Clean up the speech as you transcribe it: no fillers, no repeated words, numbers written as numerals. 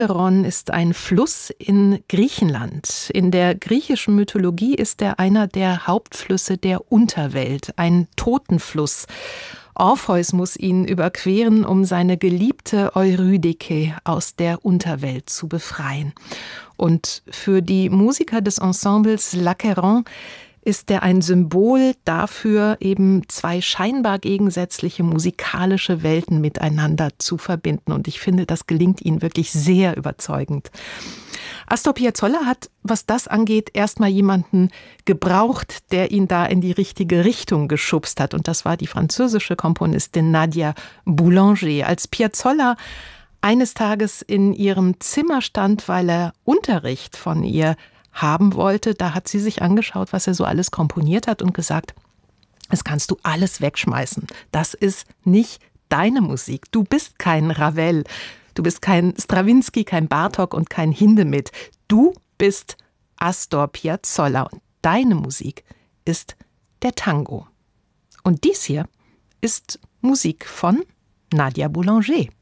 Lakeron ist ein Fluss in Griechenland. In der griechischen Mythologie ist er einer der Hauptflüsse der Unterwelt, ein Totenfluss. Orpheus muss ihn überqueren, um seine geliebte Eurydike aus der Unterwelt zu befreien. Und für die Musiker des Ensembles Lakeron ist er ein Symbol dafür, eben zwei scheinbar gegensätzliche musikalische Welten miteinander zu verbinden. Und ich finde, das gelingt ihnen wirklich sehr überzeugend. Astor Piazzolla hat, was das angeht, erstmal jemanden gebraucht, der ihn da in die richtige Richtung geschubst hat. Und das war die französische Komponistin Nadia Boulanger. Als Piazzolla eines Tages in ihrem Zimmer stand, weil er Unterricht von ihr haben wollte, da hat sie sich angeschaut, was er so alles komponiert hat und gesagt, das kannst du alles wegschmeißen. Das ist nicht deine Musik. Du bist kein Ravel, du bist kein Strawinsky, kein Bartók und kein Hindemith. Du bist Astor Piazzolla und deine Musik ist der Tango. Und dies hier ist Musik von Nadia Boulanger.